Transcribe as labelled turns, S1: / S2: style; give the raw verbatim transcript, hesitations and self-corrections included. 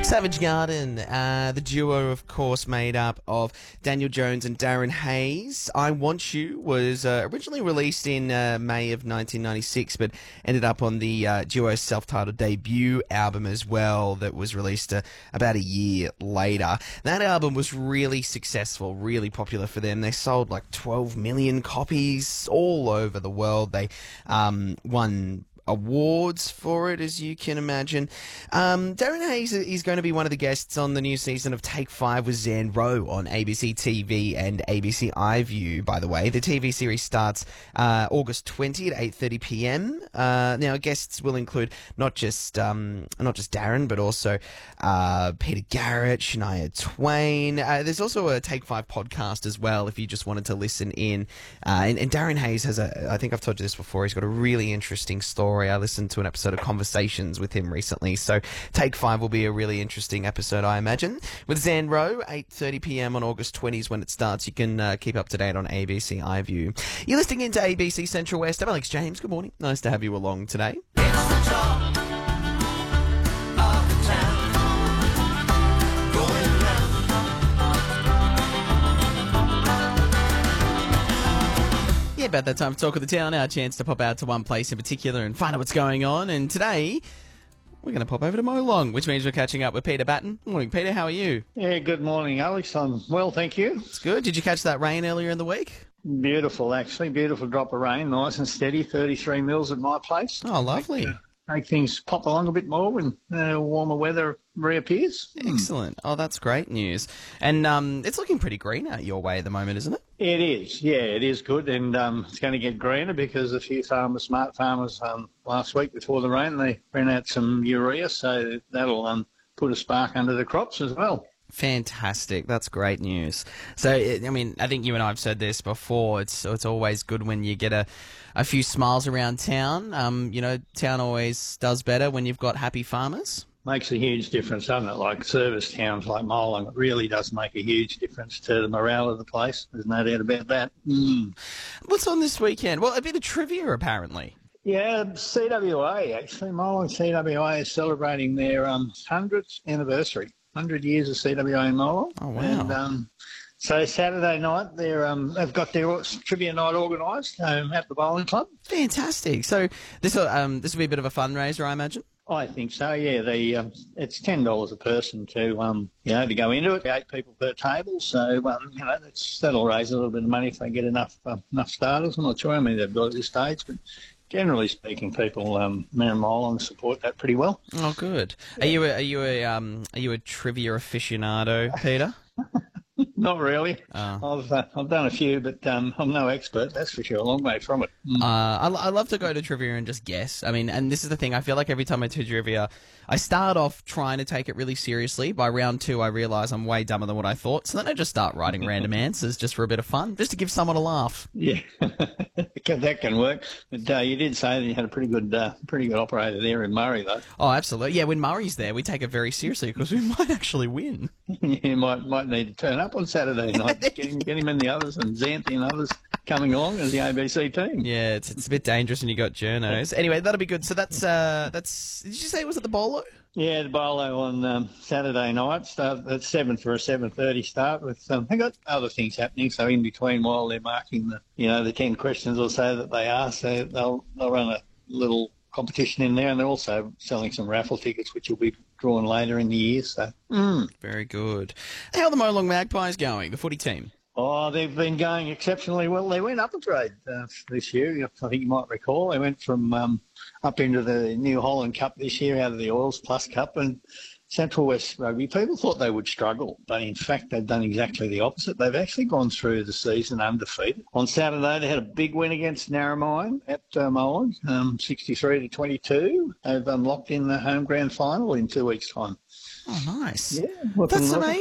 S1: Savage Garden, uh, the duo, of course, made up of Daniel Jones and Darren Hayes. I Want You was uh, originally released in uh, May of nineteen ninety-six, but ended up on the uh, duo's self-titled debut album as well, that was released uh, about a year later. That album was really successful, really popular for them. They sold like twelve million copies all over the world. They um, won awards for it, as you can imagine. Um, Darren Hayes is going to be one of the guests on the new season of Take Five with Zan Rowe on A B C T V and A B C iView, by the way. The T V series starts uh, August twentieth at eight thirty p m. Uh, now, guests will include not just um, not just Darren, but also uh, Peter Garrett, Shania Twain. Uh, there's also a Take Five podcast as well, if you just wanted to listen in. Uh, and, and Darren Hayes has a, I think I've told you this before, he's got a really interesting story. I listened to an episode of Conversations with him recently, so Take Five will be a really interesting episode, I imagine. With Zan Rowe, eight thirty p m on August twentieth when it starts. You can uh, keep up to date on A B C iView. You're listening into A B C Central West. I'm Alex James. Good morning. Nice to have you along today. About that time for Talk of the Town, our chance to pop out to one place in particular and find out what's going on. And today, we're going to pop over to Molong, which means we're catching up with Peter Batten. Morning, Peter. How are you?
S2: Yeah, good morning, Alex. I'm well, thank you.
S1: It's good. Did you catch that rain earlier in the week?
S2: Beautiful, actually. Beautiful drop of rain. Nice and steady. thirty-three mils at my place.
S1: Oh, lovely.
S2: Make, uh, make things pop along a bit more when uh, warmer weather reappears.
S1: Excellent. Oh, that's great news. And um, it's looking pretty green out your way at the moment, isn't it?
S2: It is, yeah, it is good, and um, it's going to get greener because a few farmers, smart farmers, um, last week before the rain, they ran out some urea, so that'll um, put a spark under the crops as well.
S1: Fantastic. That's great news. So, I mean, I think you and I have said this before. It's it's always good when you get a, a few smiles around town. Um, you know, town always does better when you've got happy farmers.
S2: Makes a huge difference, doesn't it? Like service towns like Molong, it really does make a huge difference to the morale of the place. There's no doubt about that. Mm.
S1: What's on this weekend? Well, a bit of trivia, apparently.
S2: Yeah, C W A, actually. Molong C W A is celebrating their um, hundredth anniversary. one hundred years of C W A in Molong.
S1: Oh, wow.
S2: And, um, so Saturday night, they're, um, they've got their trivia night organised um, at the bowling club.
S1: Fantastic. So this will, um, this will be a bit of a fundraiser, I imagine?
S2: I think so, yeah. The um, it's ten dollars a person to um, you know to go into it. Eight people per table, so um, you know that's, that'll raise a little bit of money if they get enough uh, enough starters. I'm not sure how many they've got at this stage, but generally speaking, people um, Mary Molong support that pretty well.
S1: Oh, good. Are you a, are you a um are you a trivia aficionado, Peter?
S2: Not really.
S1: Oh.
S2: I've uh, I've done a few, but um, I'm no expert, that's for sure. A long way from it. Mm.
S1: Uh, I, I love to go to trivia and just guess. I mean, and this is the thing. I feel like every time I do trivia, I start off trying to take it really seriously. By round two, I realise I'm way dumber than what I thought. So then I just start writing random answers just for a bit of fun, just to give someone a laugh.
S2: Yeah, that can work. But uh, you did say that you had a pretty good, uh, pretty good operator there in Murray, though.
S1: Oh, absolutely. Yeah, when Murray's there, we take it very seriously because we might actually win.
S2: You might might need to turn up on Saturday night, get him, get him and the others, and Xanthi and others coming along as the A B C team.
S1: Yeah, it's it's a bit dangerous when you got journos. Anyway, that'll be good. So that's uh that's. Did you say it was at the Bolo?
S2: Yeah, the Bolo on um, Saturday night. Start at seven for a seven thirty start. With um, they got other things happening. So in between, while they're marking the you know the ten questions or so that they ask, so they'll they'll run a little competition in there, and they're also selling some raffle tickets, which will be drawn later in the year. So mm.
S1: Very good. How are the Molong Magpies going? The footy team.
S2: Oh, they've been going exceptionally well. They went up a grade uh, this year. I think you might recall. They went from um, up into the New Holland Cup this year out of the Oils Plus Cup, and Central West Rugby, people thought they would struggle, but in fact they've done exactly the opposite. They've actually gone through the season undefeated. On Saturday they had a big win against Narromine at uh, Molong, um, sixty-three to twenty-two. They've um, locked in the home grand final in two weeks' time.
S1: Oh, nice.
S2: Yeah,
S1: That's
S2: looking,
S1: amazing.